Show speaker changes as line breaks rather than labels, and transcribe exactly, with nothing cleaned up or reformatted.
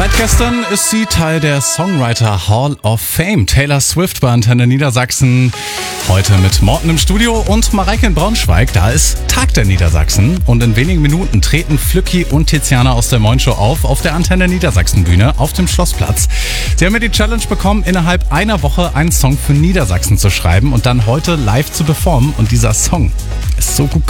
Seit gestern ist sie Teil der Songwriter Hall of Fame. Taylor Swift bei Antenne Niedersachsen. Heute mit Morten im Studio und Mareike in Braunschweig. Da ist Tag der Niedersachsen. Und in wenigen Minuten treten Flücki und Tiziana aus der Moin Show auf, auf der Antenne Niedersachsen Bühne auf dem Schlossplatz. Sie haben ja die Challenge bekommen, innerhalb einer Woche einen Song für Niedersachsen zu schreiben und dann heute live zu performen. Und dieser Song ist so gut